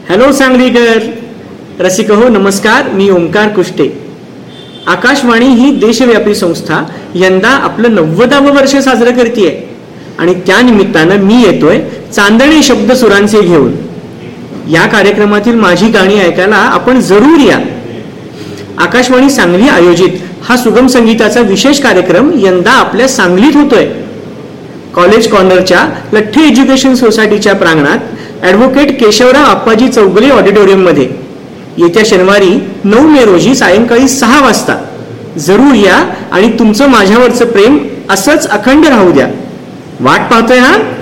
Hello Sanglikar रसिक हो, नमस्कार. मी ओंकार कुष्टे. आकाशवाणी ही देशव्यापी संस्था यंदा आपलं 90वं वर्ष साजरं करते आणि त्या निमित्तानं मी येतोय चांदणे शब्द सुरांचे घेऊन. या कार्यक्रमातील माझी गाणी ऐकायला आपण जरूर या. आकाशवाणी सांगली आयोजित हा सुगम संगीताचा विशेष कार्यक्रम यंदा आपल्या सांगलीत होतोय. कॉलेज कॉर्नरच्या लठ्ठे एज्युकेशन सोसायटीच्या प्रांगणात ॲडव्होकेट केशवराव आप्पाजी चौगुले ऑडिटोरियममध्ये येत्या शनिवारी 9 मे रोजी सायंकाळी 6 वाजता जरूर या आणि तुमचं माझ्यावरचं प्रेम असंच अखंड राहू द्या. वाट पाहतोय हा.